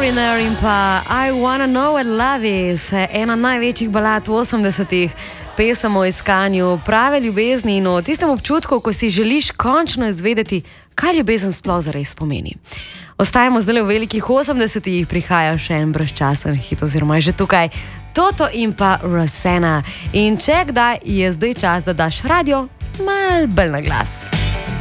Foreigner in pa I Wanna Know What Love Is, ena največjih balad v 80-ih, pesem o iskanju prave ljubezni in o tistem občutku, ko si želiš končno izvedeti, kaj ljubezen sploh zares pomeni. Ostajamo zdaj v velikih 80-ih, prihaja še en brezčasen hit oziroma je že tukaj Toto in pa Rosanna. In če kdaj, je zdaj čas, da daš radio mal bolj na glas.